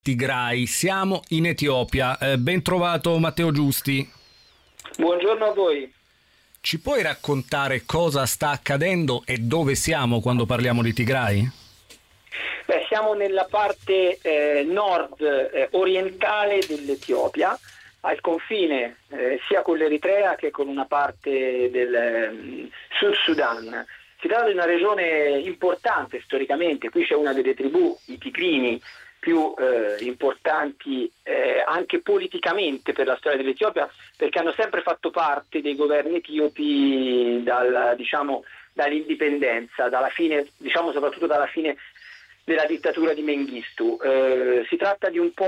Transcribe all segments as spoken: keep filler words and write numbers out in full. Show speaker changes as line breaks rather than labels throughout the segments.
Tigray. Siamo in Etiopia. Eh, ben trovato Matteo Giusti.
Buongiorno a voi.
Ci puoi raccontare cosa sta accadendo e dove siamo quando parliamo di Tigray?
Beh, siamo nella parte eh, nord eh, orientale dell'Etiopia, al confine eh, sia con l'Eritrea che con una parte del eh, Sud Sudan. Si tratta di una regione importante storicamente. Qui c'è una delle tribù, i Tigrini, più eh, importanti eh, anche politicamente per la storia dell'Etiopia, perché hanno sempre fatto parte dei governi etiopi dal, diciamo, dall'indipendenza, dalla fine, diciamo soprattutto dalla fine della dittatura di Mengistu. Eh, si tratta di un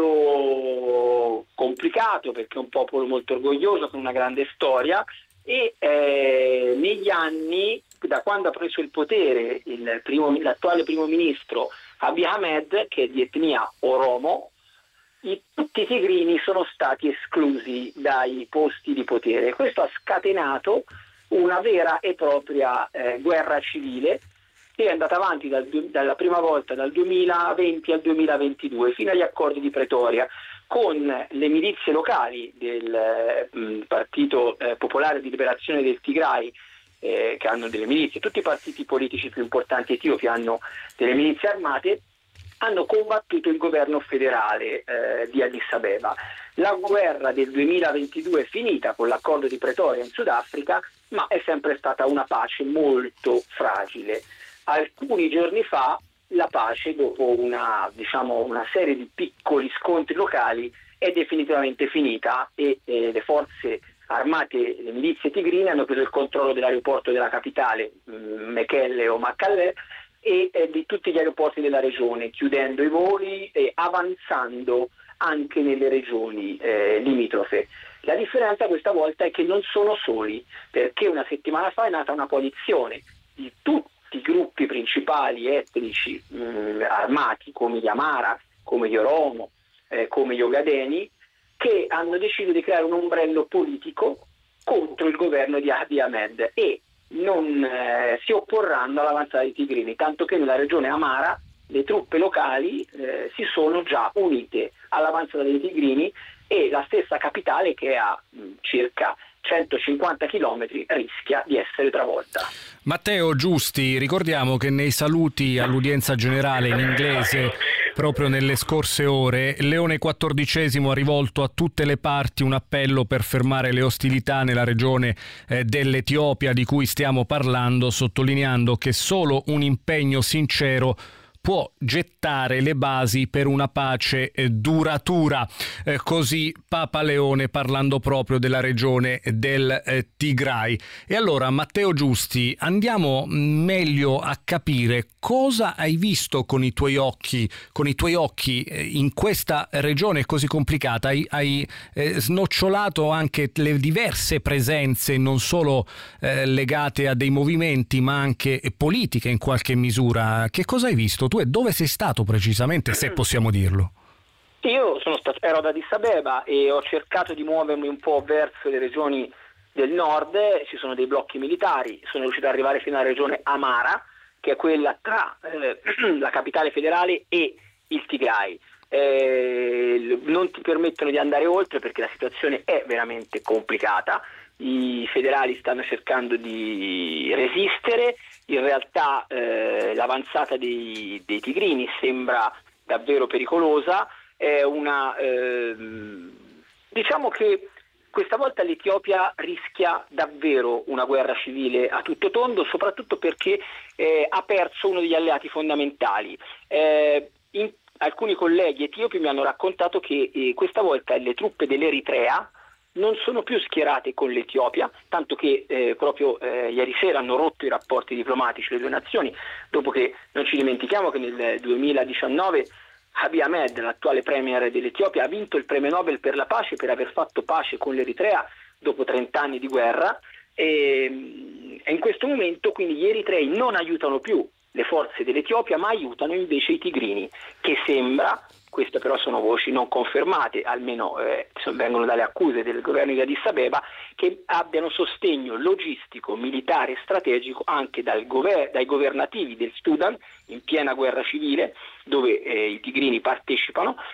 popolo complicato, perché è un popolo molto orgoglioso, con una grande storia, e eh, negli anni, da quando ha preso il potere il primo, l'attuale primo ministro Abiy Ahmed, che è di etnia Oromo, i, tutti i tigrini sono stati esclusi dai posti di potere. Questo ha scatenato una vera e propria eh, guerra civile che è andata avanti dal, dalla prima volta dal duemilaventi al duemilaventidue fino agli accordi di Pretoria, con le milizie locali del eh, Partito eh, Popolare di Liberazione del Tigray, eh, che hanno delle milizie. Tutti i partiti politici più importanti etiopi hanno delle milizie armate, hanno combattuto il governo federale eh, di Addis Abeba. La guerra del duemilaventidue è finita con l'accordo di Pretoria in Sudafrica, ma è sempre stata una pace molto fragile. Alcuni giorni fa la pace, dopo una, diciamo, una serie di piccoli scontri locali, è definitivamente finita e eh, le forze armate, le milizie tigrine, hanno preso il controllo dell'aeroporto della capitale, mh, Mekelle o Mekelle, e eh, di tutti gli aeroporti della regione, chiudendo i voli e avanzando anche nelle regioni eh, limitrofe. La differenza questa volta è che non sono soli, perché una settimana fa è nata una coalizione di tutti i gruppi principali etnici mh, armati, come gli Amara, come gli Oromo, eh, come gli Ogadeni, che hanno deciso di creare un ombrello politico contro il governo di Abiy Ahmed e non eh, si opporranno all'avanzata dei Tigrini, tanto che nella regione Amara le truppe locali eh, si sono già unite all'avanzata dei Tigrini, e la stessa capitale, che è a mh, circa centocinquanta chilometri, rischia di essere travolta.
Matteo Giusti, ricordiamo che nei saluti all'udienza generale in inglese proprio nelle scorse ore Leone quattordicesimo ha rivolto a tutte le parti un appello per fermare le ostilità nella regione eh, dell'Etiopia di cui stiamo parlando, sottolineando che solo un impegno sincero può gettare le basi per una pace eh, duratura. Eh, così Papa Leone, parlando proprio della regione del eh, Tigray. E allora, Matteo Giusti, andiamo meglio a capire cosa hai visto con i tuoi occhi, con i tuoi occhi eh, in questa regione così complicata. Hai, hai eh, snocciolato anche le diverse presenze, non solo eh, legate a dei movimenti, ma anche politiche in qualche misura. Che cosa hai visto tu? E dove sei stato precisamente, se possiamo dirlo?
Io sono stato, ero ad Addis Abeba e ho cercato di muovermi un po' verso le regioni del nord. Ci sono dei blocchi militari, sono riuscito ad arrivare fino alla regione Amara, che è quella tra eh, la capitale federale e il Tigray. Eh, non ti permettono di andare oltre perché la situazione è veramente complicata. I federali stanno cercando di resistere. In realtà eh, l'avanzata dei, dei Tigrini sembra davvero pericolosa. È una, eh, diciamo che questa volta l'Etiopia rischia davvero una guerra civile a tutto tondo, soprattutto perché eh, ha perso uno degli alleati fondamentali. Eh, in, alcuni colleghi etiopi mi hanno raccontato che eh, questa volta le truppe dell'Eritrea non sono più schierate con l'Etiopia, tanto che eh, proprio eh, ieri sera hanno rotto i rapporti diplomatici le due nazioni, dopo che non ci dimentichiamo che nel duemiladiciannove Abiy Ahmed, l'attuale premier dell'Etiopia, ha vinto il premio Nobel per la pace per aver fatto pace con l'Eritrea dopo trenta anni di guerra, e, e in questo momento quindi gli eritrei non aiutano più le forze dell'Etiopia, ma aiutano invece i tigrini, che sembra, queste però sono voci non confermate, almeno eh, vengono dalle accuse del governo di Addis Abeba, che abbiano sostegno logistico, militare e strategico anche dal gover- dai governativi del Sudan, in piena guerra civile, dove eh, i tigrini partecipano,